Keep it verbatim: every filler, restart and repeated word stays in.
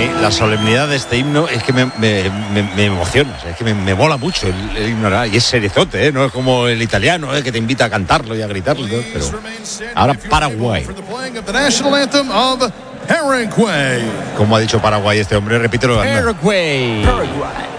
mí la solemnidad de este himno es que me, me, me, me emociona, o sea, es que me, me mola mucho el, el himno, ¿verdad? Y es seriezote, ¿eh? No es como el italiano, ¿eh? Que te invita a cantarlo y a gritarlo, ¿no? Pero ahora Paraguay. ¿Cómo ha dicho Paraguay este hombre? Repítelo. Paraguay. Paraguay.